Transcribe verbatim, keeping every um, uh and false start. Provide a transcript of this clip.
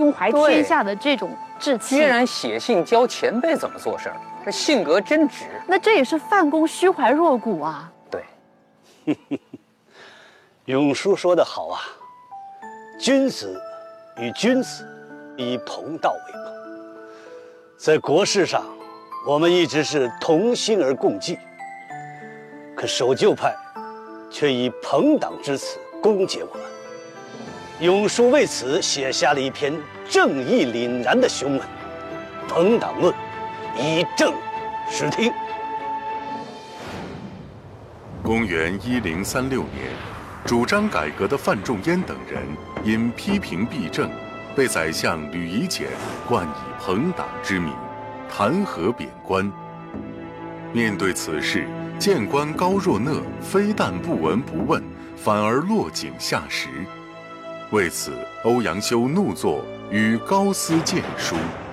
胸怀天下的这种志气。 居然写信教前辈怎么做事儿，这性格真直。 那这也是范公虚怀若谷啊。 对， 永叔说得好啊，君子与君子以同道为盟。在国事上，我们一直是同心而共济，可守旧派却以朋党之词攻讦我们。永叔为此写下了一篇正义凛然的雄文《朋党论》，以正视听。 公元一零三六年，主张改革的范仲淹等人因批评弊政，被宰相吕夷简冠以朋党之名，弹劾贬官。面对此事，谏官高若讷非但不闻不问，反而落井下石。为此，欧阳修怒作《与高斯谏书》。